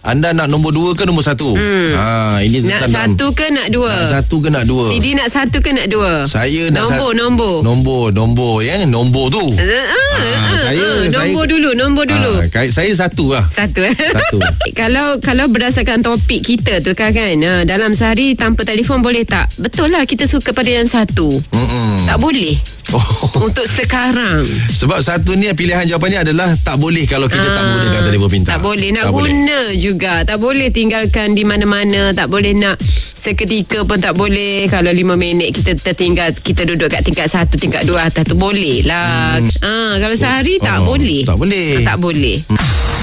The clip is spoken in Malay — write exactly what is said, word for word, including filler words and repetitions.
Anda nak nombor dua ke nombor satu? Hmm. Ha, ini nak satu ke nak dua? Nak satu ke nak dua? C D nak satu ke nak dua? Saya nak nombor, satu. Nombor, nombor. Nombor, ya. Nombor tu. Ah, ha, ah, saya, ah, nombor saya, dulu, nombor dulu. Ha, saya satu lah. Satu. Satu. kalau kalau berdasarkan topik kita tu kan, kan uh, dalam sehari tanpa telefon boleh tak? Betul lah, kita suka pada yang satu. Mm-mm. Tak boleh. Oh. Untuk sekarang. Sebab satu ni pilihan jawapannya adalah tak boleh kalau kita ah, tak menggunakan telefon pintar. Tak boleh nak tak guna boleh. juga. Tak boleh tinggalkan di mana-mana. Tak boleh nak seketika pun tak boleh. Kalau lima minit kita tertinggal, kita duduk kat tingkat satu, tingkat dua atas tu boleh lah. Hmm. Ah, kalau sehari oh, tak boleh. Tak boleh. Ah, tak boleh. Hmm.